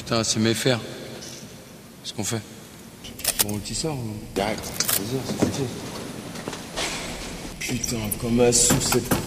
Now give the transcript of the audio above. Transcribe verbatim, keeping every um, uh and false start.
Putain, c'est mes fers. Qu'est-ce qu'on fait? Bon, le petit sort. Arrête, vas-y, c'est foutu. Putain, comme un sous cette